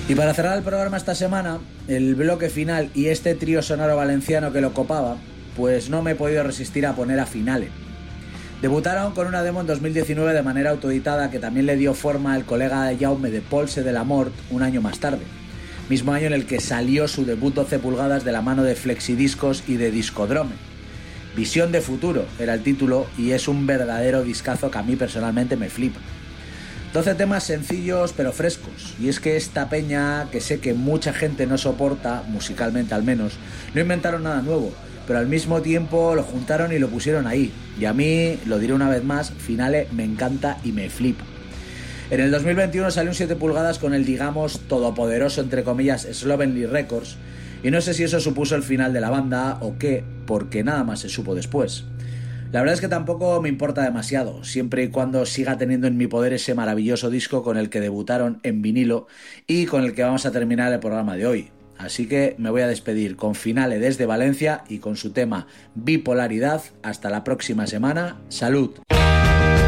Y para cerrar el programa esta semana, el bloque final y este trío sonoro valenciano que lo copaba, pues no me he podido resistir a poner a Finale. Debutaron con una demo en 2019 de manera autoeditada que también le dio forma al colega Jaume de Polse de la Mort un año más tarde, mismo año en el que salió su debut 12 pulgadas de la mano de Flexidiscos y de Discodrome. Visión de futuro era el título y es un verdadero discazo que a mí personalmente me flipa. 12 temas sencillos pero frescos, y es que esta peña, que sé que mucha gente no soporta, musicalmente al menos, no inventaron nada nuevo, pero al mismo tiempo lo juntaron y lo pusieron ahí, y a mí, lo diré una vez más, Finale me encanta y me flipa. En el 2021 salió un 7 pulgadas con el, digamos, todopoderoso, entre comillas, Slovenly Records, y no sé si eso supuso el final de la banda o qué, porque nada más se supo después. La verdad es que tampoco me importa demasiado, siempre y cuando siga teniendo en mi poder ese maravilloso disco con el que debutaron en vinilo y con el que vamos a terminar el programa de hoy. Así que me voy a despedir con Finale desde Valencia y con su tema Bipolaridad. Hasta la próxima semana. ¡Salud!